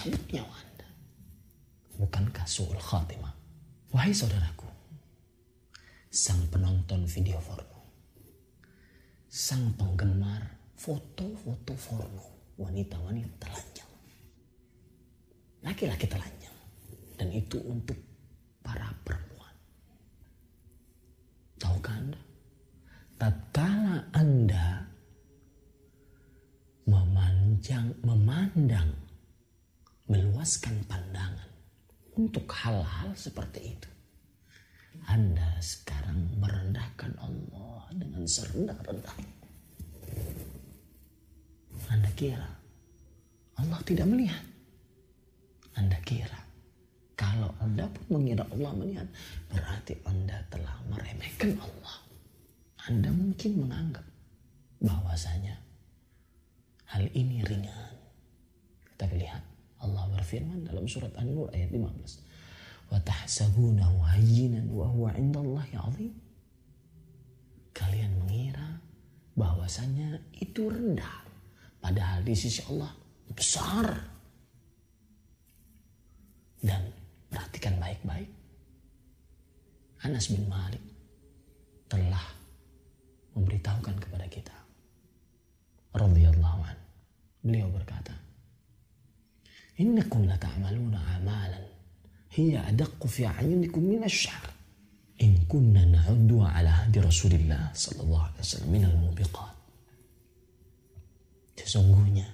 dicabut nyawa Anda. Bukankah su'ul khatimah? Wahai saudaraku, sang penonton video porno, sang penggemar foto-foto porno, wanita-wanita telanjang, laki-laki telanjang, dan itu untuk para perempuan. Tahukah Anda? Tatkala Anda memandang, meluaskan pandangan untuk hal-hal seperti itu, Anda sekarang merendahkan Allah dengan serendah-rendahnya. Anda kira Allah tidak melihat? Anda kira kalau Anda pun mengira Allah melihat, berarti Anda telah meremehkan Allah. Anda mungkin menganggap bahwasanya hal ini ringan. Tapi lihat, Allah berfirman dalam surat An-Nur ayat 15. Wa tahsabunahu hayyinan wa huwa 'indallahi 'azim. Kalian mengira bahwasanya itu rendah, padahal di sisi Allah besar. Dan perhatikan baik-baik. Anas bin Malik telah memberitahukan kepada kita, radhiyallahu anhu. Beliau berkata, innakum lata'maluna amalan hiya adaqqu fi a'yunikum min asy-sya'r in kunna na'uddu ala hadi Rasulillah sallallahu alaihi wasallam min al-mubiqat. Sesungguhnya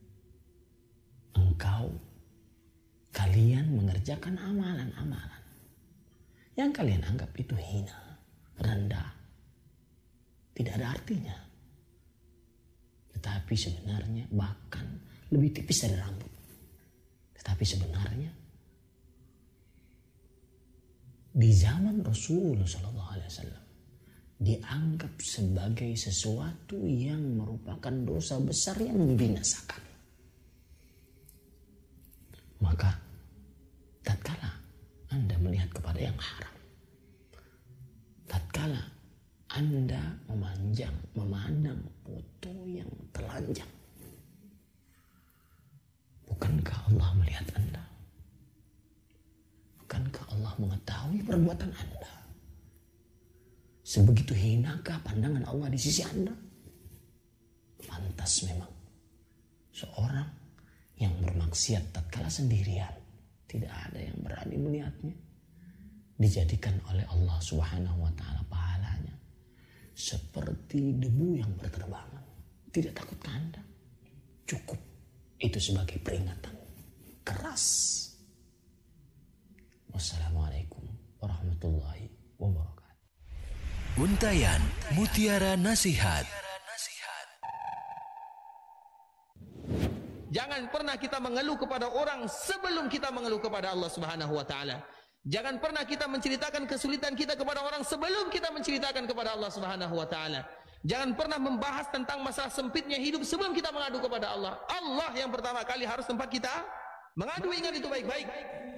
kalian mengerjakan amalan-amalan yang kalian anggap itu hina, rendah, tidak ada artinya. Tetapi sebenarnya bahkan lebih tipis dari rambut. Tetapi sebenarnya di zaman Rasulullah SAW dianggap sebagai sesuatu yang merupakan dosa besar yang membinasakan. Maka tatkala Anda melihat kepada yang haram, tatkala Anda memandang foto yang telanjang, bukankah Allah melihat Anda? Bukankah Allah mengetahui perbuatan Anda? Sebegitu hinakah pandangan Allah di sisi Anda? Pantas memang seorang yang bermaksiat tatkala sendirian, tidak ada yang berani melihatnya, dijadikan oleh Allah Subhanahu wa taala pahalanya seperti debu yang berterbangan. Tidak takutkah Anda? Cukup itu sebagai peringatan keras. Wassalamualaikum warahmatullahi wabarakatuh. Untayan Mutiara Nasihat. Jangan pernah kita mengeluh kepada orang sebelum kita mengeluh kepada Allah Subhanahu wa taala. Jangan pernah kita menceritakan kesulitan kita kepada orang sebelum kita menceritakan kepada Allah Subhanahu wa taala. Jangan pernah membahas tentang masalah sempitnya hidup sebelum kita mengadu kepada Allah. Allah yang pertama kali harus tempat kita mengadu, ingat itu baik-baik.